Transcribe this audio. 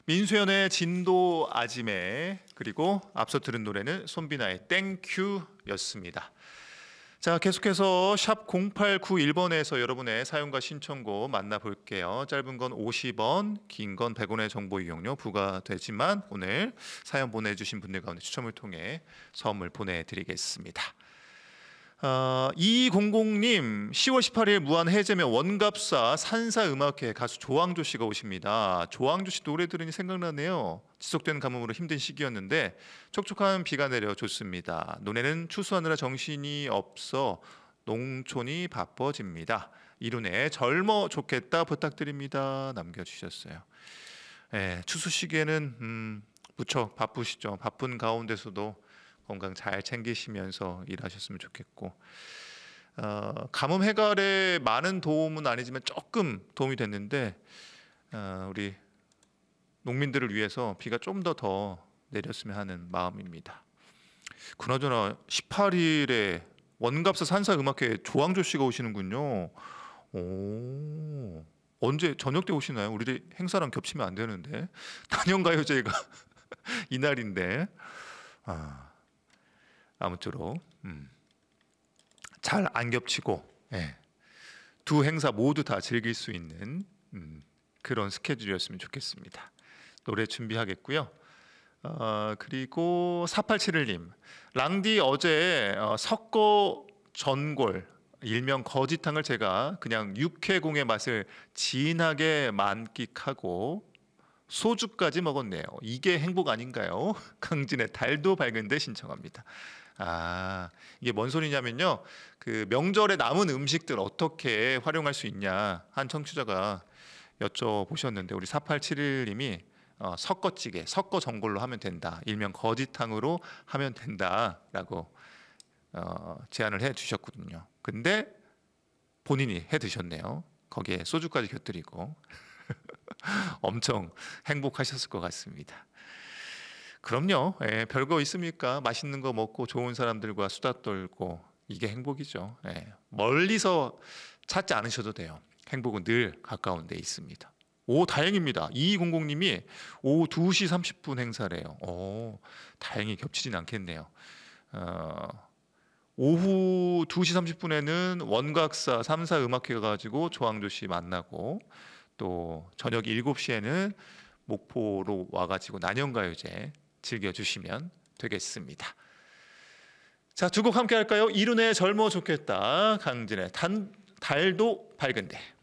민수연의 진도 아지매, 그리고 앞서 들은 노래는 손비나의 땡큐였습니다. 자, 계속해서 샵 0891번에서 여러분의 사연과 신청곡 만나볼게요. 짧은 건 50원, 긴 건 100원의 정보 이용료 부과되지만 오늘 사연 보내주신 분들 가운데 추첨을 통해 선물 보내드리겠습니다. 200님, 10월 18일 무한 해제면 원갑사 산사음악회 가수 조항조 씨가 오십니다. 조항조 씨 노래 들으니 생각나네요. 지속되는 가뭄으로 힘든 시기였는데 촉촉한 비가 내려 좋습니다. 노래는 추수하느라 정신이 없어 농촌이 바빠집니다. 이룬의 젊어 좋겠다 부탁드립니다. 남겨주셨어요. 예, 추수 시기에는 무척 바쁘시죠. 바쁜 가운데서도 건강 잘 챙기시면서 일하셨으면 좋겠고, 가뭄 해결에 많은 도움은 아니지만 조금 도움이 됐는데 우리 농민들을 위해서 비가 좀 더 내렸으면 하는 마음입니다. 그나저나 18일에 원갑사 산사음악회 조항조 씨가 오시는군요. 오, 언제 저녁 때 오시나요? 우리 행사랑 겹치면 안 되는데 단연가요제가 이날인데. 아무쪼록 잘 안 겹치고, 예, 두 행사 모두 다 즐길 수 있는 그런 스케줄이었으면 좋겠습니다. 노래 준비하겠고요. 그리고 4871님, 랑디 어제 석고 전골 일명 거지탕을 제가 그냥 육회공의 맛을 진하게 만끽하고 소주까지 먹었네요. 이게 행복 아닌가요? 강진의 달도 밝은데 신청합니다. 이게 뭔 소리냐면요, 그 명절에 남은 음식들 어떻게 활용할 수 있냐 한 청취자가 여쭤보셨는데, 우리 4871님이 섞어찌개, 섞어 전골로 하면 된다, 일명 거지탕으로 하면 된다라고 제안을 해 주셨거든요. 근데 본인이 해 드셨네요. 거기에 소주까지 곁들이고 엄청 행복하셨을 것 같습니다. 그럼요. 예, 별거 있습니까? 맛있는 거 먹고 좋은 사람들과 수다 떨고, 이게 행복이죠. 예, 멀리서 찾지 않으셔도 돼요. 행복은 늘 가까운 데 있습니다. 오, 다행입니다. 2200님이 오후 2시 30분 행사래요. 오, 다행히 겹치진 않겠네요. 오후 2시 30분에는 원각사 3사 음악회 가지고 조항조 씨 만나고, 또 저녁 7시에는 목포로 와가지고 난연가요제 즐겨주시면 되겠습니다. 자, 두 곡 함께 할까요? 이룬의 젊어 좋겠다, 강진의 달도 밝은데.